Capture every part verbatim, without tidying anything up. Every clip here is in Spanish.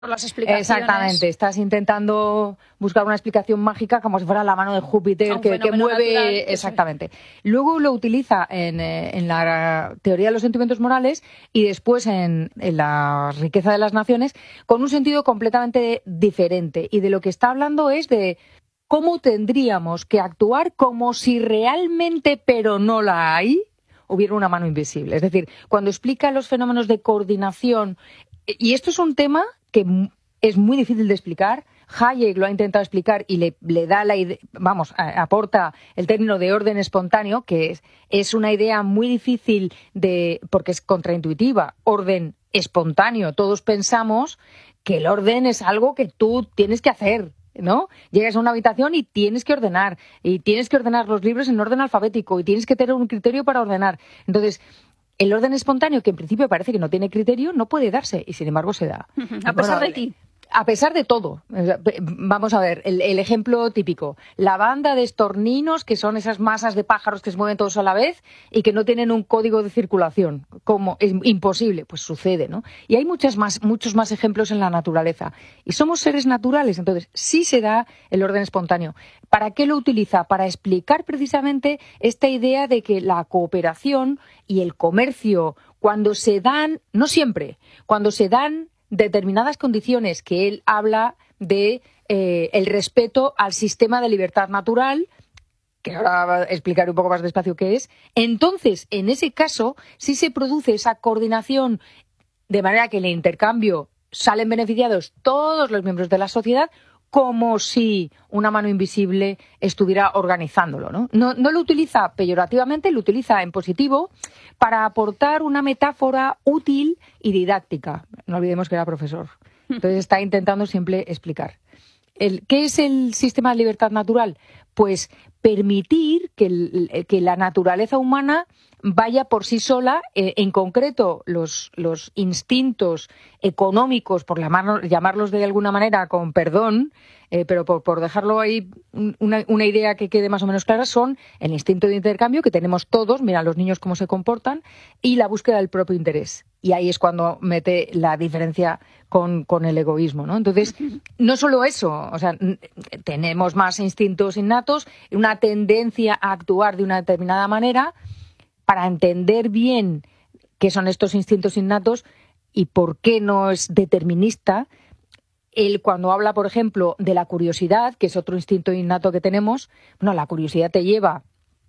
las explicaciones. Exactamente, estás intentando buscar una explicación mágica como si fuera la mano de Júpiter que, que mueve. Natural, exactamente. Luego lo utiliza en, en la teoría de los sentimientos morales y después en, en la riqueza de las naciones con un sentido completamente diferente. Y de lo que está hablando es de cómo tendríamos que actuar como si realmente, pero no la hay, hubiera una mano invisible. Es decir, cuando explica los fenómenos de coordinación, y esto es un tema que es muy difícil de explicar. Hayek lo ha intentado explicar y le, le da la idea, vamos, a, aporta el término de orden espontáneo, que es, es una idea muy difícil de, porque es contraintuitiva. Orden espontáneo. Todos pensamos que el orden es algo que tú tienes que hacer, ¿no? Llegas a una habitación y tienes que ordenar, y tienes que ordenar los libros en orden alfabético, y tienes que tener un criterio para ordenar. Entonces, el orden espontáneo, que en principio parece que no tiene criterio, no puede darse, y sin embargo se da. A pesar bueno, de ti. A pesar de todo. Vamos a ver, el, el ejemplo típico. La banda de estorninos, que son esas masas de pájaros que se mueven todos a la vez y que no tienen un código de circulación. ¿Cómo? Es imposible. Pues sucede, ¿no? Y hay muchas más, muchos más ejemplos en la naturaleza. Y somos seres naturales, entonces sí se da el orden espontáneo. ¿Para qué lo utiliza? Para explicar precisamente esta idea de que la cooperación y el comercio, cuando se dan, no siempre, cuando se dan determinadas condiciones, que él habla de eh, el respeto al sistema de libertad natural, que ahora explicaré un poco más despacio qué es, entonces, en ese caso, sí se produce esa coordinación de manera que en el intercambio salen beneficiados todos los miembros de la sociedad, como si una mano invisible estuviera organizándolo, ¿no? No, no lo utiliza peyorativamente, lo utiliza en positivo para aportar una metáfora útil y didáctica. No olvidemos que era profesor. Entonces está intentando siempre explicar. El, ¿Qué es el sistema de libertad natural? Pues permitir que, el, que la naturaleza humana vaya por sí sola, eh, en concreto los, los instintos económicos, por llamarlos, llamarlos de alguna manera con perdón, eh, pero por, por dejarlo ahí una, una idea que quede más o menos clara, son el instinto de intercambio que tenemos todos, mira los niños cómo se comportan, y la búsqueda del propio interés. Y ahí es cuando mete la diferencia con, con el egoísmo, ¿no? Entonces, no solo eso, o sea, tenemos más instintos innatos, una tendencia a actuar de una determinada manera. Para entender bien qué son estos instintos innatos y por qué no es determinista, él cuando habla, por ejemplo, de la curiosidad, que es otro instinto innato que tenemos, bueno, la curiosidad te lleva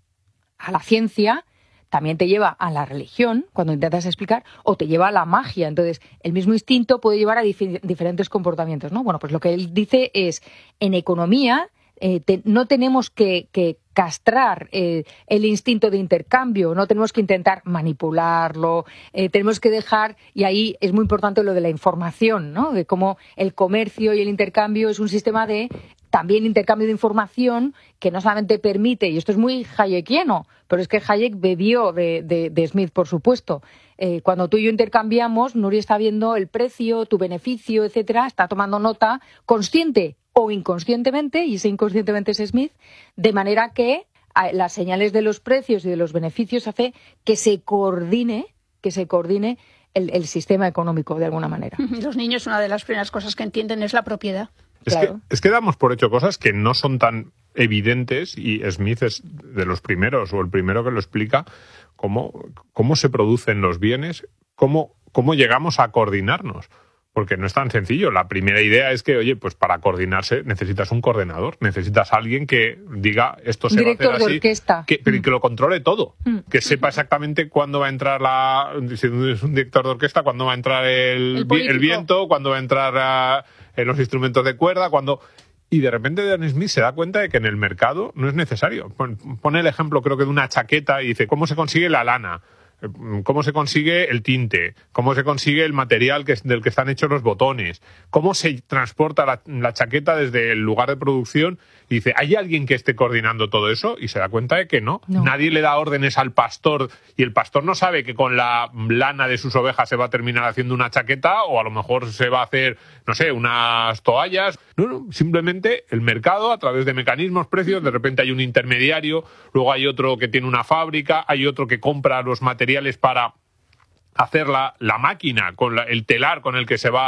a la ciencia, también te lleva a la religión, cuando intentas explicar, o te lleva a la magia. Entonces, el mismo instinto puede llevar a dif- diferentes comportamientos, ¿no? Bueno, pues lo que él dice es, en economía, eh, te, no tenemos que, que castrar eh, el instinto de intercambio, no tenemos que intentar manipularlo, eh, tenemos que dejar, y ahí es muy importante lo de la información, ¿no? De cómo el comercio y el intercambio es un sistema de también intercambio de información que no solamente permite, y esto es muy hayekiano, pero es que Hayek bebió de, de, de Smith, por supuesto. Eh, cuando tú y yo intercambiamos, Nuria está viendo el precio, tu beneficio, etcétera, está tomando nota consciente o inconscientemente, y ese inconscientemente es Smith, de manera que las señales de los precios y de los beneficios hace que se coordine, que se coordine el, el sistema económico de alguna manera. Los niños, una de las primeras cosas que entienden es la propiedad. Es, claro. que, es que damos por hecho cosas que no son tan evidentes, y Smith es de los primeros, o el primero que lo explica, cómo, cómo se producen los bienes, cómo, cómo llegamos a coordinarnos. Porque no es tan sencillo. La primera idea es que, oye, pues para coordinarse necesitas un coordinador, necesitas a alguien que diga esto se Director va a hacer así, de orquesta. Que, pero mm. que lo controle todo, mm. que sepa exactamente cuándo va a entrar la, si es un director de orquesta, cuándo va a entrar el, el, el viento, cuándo va a entrar a, en los instrumentos de cuerda, cuándo... Y de repente Dan Smith se da cuenta de que en el mercado no es necesario. Pone el ejemplo, creo que de una chaqueta, y dice, ¿cómo se consigue la lana? ¿Cómo se consigue el tinte? ¿Cómo se consigue el material que, del que están hechos los botones? ¿Cómo se transporta la, la chaqueta desde el lugar de producción? Y dice, ¿hay alguien que esté coordinando todo eso? Y se da cuenta de que no. no. Nadie le da órdenes al pastor, y el pastor no sabe que con la lana de sus ovejas se va a terminar haciendo una chaqueta, o a lo mejor se va a hacer, no sé, unas toallas. No, no, simplemente el mercado, a través de mecanismos, precios, de repente hay un intermediario, luego hay otro que tiene una fábrica, hay otro que compra los materiales para hacer la, la máquina, con la, el telar con el que se va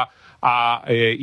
a eh,